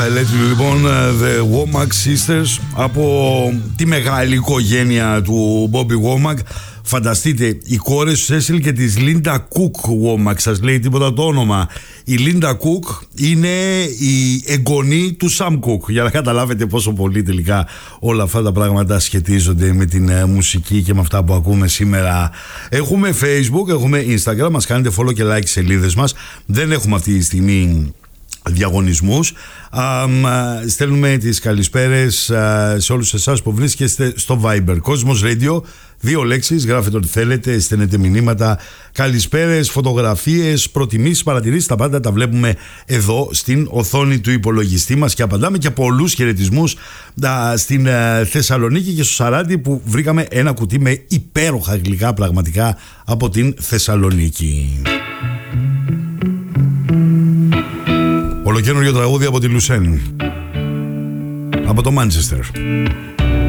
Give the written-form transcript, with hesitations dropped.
Legend, λοιπόν, The Womack Sisters, από τη μεγάλη οικογένεια του Bobby Womack. Φανταστείτε, οι κόρες του Cecil και της Linda Cook Womack. Σας λέει τίποτα το όνομα? Η Linda Cook είναι η εγγονή του Sam Cooke, για να καταλάβετε πόσο πολύ τελικά όλα αυτά τα πράγματα σχετίζονται με την μουσική και με αυτά που ακούμε σήμερα. Έχουμε Facebook, έχουμε Instagram, μας κάνετε follow και like σελίδες μας. Δεν έχουμε αυτή τη στιγμή διαγωνισμούς. Στέλνουμε τις καλησπέρες σε όλους εσάς που βρίσκεστε στο Viber. Cosmos Radio, 2 λέξεις, γράφετε ό,τι θέλετε, στέλνετε μηνύματα, καλησπέρες, φωτογραφίες, προτιμήσεις, παρατηρήσεις, τα πάντα τα βλέπουμε εδώ στην οθόνη του υπολογιστή μας και απαντάμε και πολλούς χαιρετισμούς στην Θεσσαλονίκη και στο Σαράντι, που βρήκαμε ένα κουτί με υπέροχα γλυκά πραγματικά από την Θεσσαλονίκη. Ολοκαίνουργιο τραγούδι από τη Λουσέν, από το Μάντσεστερ.